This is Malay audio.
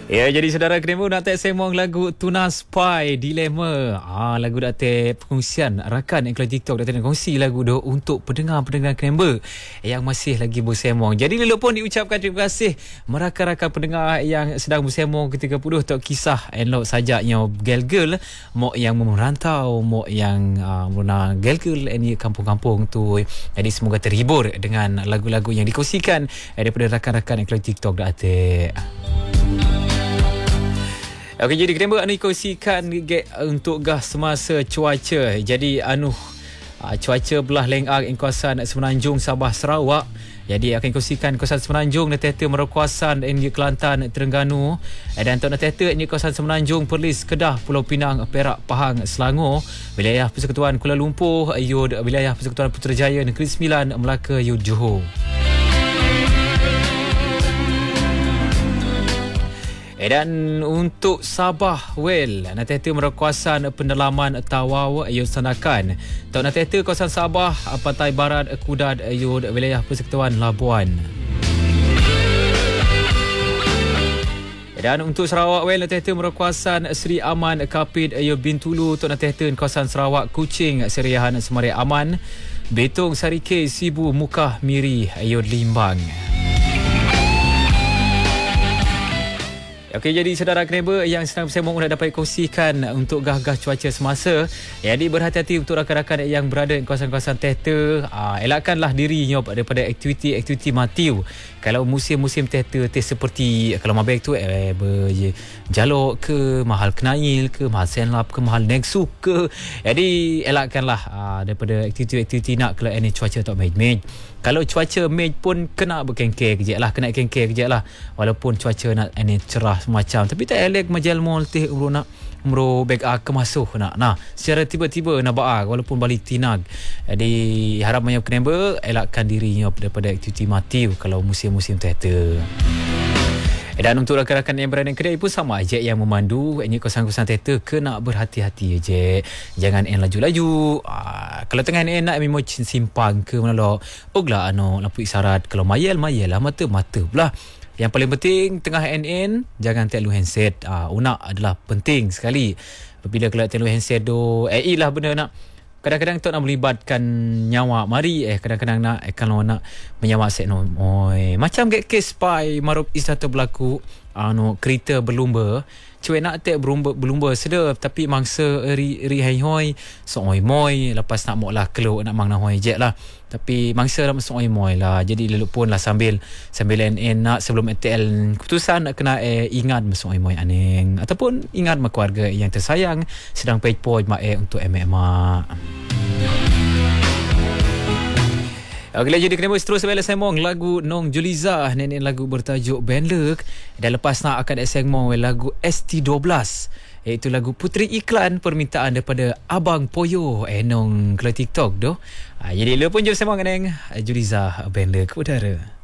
Ya, jadi saudara Krembo nak tak semong lagu Tunas Pai Dilema. Lagu dak tak perkongsian rakan yang kelas TikTok dak nak kongsi lagu tu untuk pendengar-pendengar Krembo yang masih lagi bersemong. Jadi lelok pun diucapkan terima kasih merakan-rakan pendengar yang sedang bersemong ketika puduh tok kisah elok sajaknya gel-gel mok yang merantau, mok yang meruna gel-gel ni kampung-kampung tu. Jadi semoga terhibur dengan lagu-lagu yang dikongsikan daripada rakan-rakan yang kelas TikTok dak tak. Okey, jadi kenapa anu kongsikan untuk gah semasa cuaca. Jadi cuaca belah lengah ing kawasan Semenanjung Sabah Sarawak. Jadi akan kongsikan kawasan Semenanjung netete merkuasan ing Kelantan Terengganu dan tok netete ing kawasan Semenanjung Perlis Kedah Pulau Pinang Perak Pahang Selangor, wilayah Persekutuan Kuala Lumpur yud wilayah Persekutuan Putrajaya Negeri Sembilan Melaka yud Johor. Dan untuk Sabah natete merkuasan pendalaman Tawau ayud Sandakan. Tok natete kawasan Sabah Pantai Barat Kudad ayud wilayah Persekutuan Labuan. Dan untuk Sarawak natete merkuasan Seri Aman Kapit ayud Bintulu. Tok natete kawasan Sarawak Kuching Seriahan Semaria Aman, Betong Sarike Sibu Mukah Miri ayud Limbang. Okey, jadi saudara Knebber yang sedang bersemong sudah dapat kongsikan untuk gah-gah cuaca semasa. Jadi berhati-hati untuk rakan-rakan yang berada di kawasan-kawasan tehta. Elakkanlah dirinya daripada aktiviti-aktiviti matiu. Kalau musim-musim tehta seperti kalau mabek tu berjalok ke, mahal kenail ke, mahal senlap ke, mahal nexu ke. Jadi elakkanlah daripada aktiviti-aktiviti nak kalau ini cuaca tak baik. Kalau cuaca mej pun kena berkengkek kejap lah, kena kengkek kejap lah. Walaupun cuaca nak ini cerah semacam, tapi tak elok majal mall teh nak beg kemasuh nak. Secara tiba-tiba nak baak walaupun balik tinag. Jadi harap banyak kenapa elakkan dirinya daripada aktiviti matiu kalau musim-musim tehta. Dan untuk rakan-rakan yang berada di kedai pun sama je yang memandu ini kawasan-kawasan tehta kena berhati-hati je. Jangan laju-laju. Kalau tengah nak memang simpang ke mana lo. Oglah lampu isyarat. Kalau mayel lah mata pula. Yang paling penting tengah jangan terlalu handset. Unak adalah penting sekali. Apabila kalau terlalu handset tu lah benda nak. Kadang-kadang tu nak melibatkan nyawa. Mari kadang-kadang nak kalau nak menyawa set macam kes spy Marup Istata berlaku kereta berlumba. Cuy nak tak berlumba sedap tapi mangsa ri hoi sooi moi lepas nak mok lah keluk nak mang hoi je lah. Tapi mangsa nak sooi moi lah. Jadi leluk pun lah sambil nak sebelum ATL keputusan nak kena ingat sooi moi aneng ataupun ingat keluarga yang tersayang sedang pej-poj untuk MMA. Okey, jadi kenapa terus bela semong lagu Nong Juliza nenek lagu bertajuk Benlek dan lepas nak akan semong lagu ST12 iaitu lagu Puteri Iklan permintaan daripada Abang Poyo Nong kalau TikTok doh. Jadi lu pun jom semong neng Juliza Benlek udara.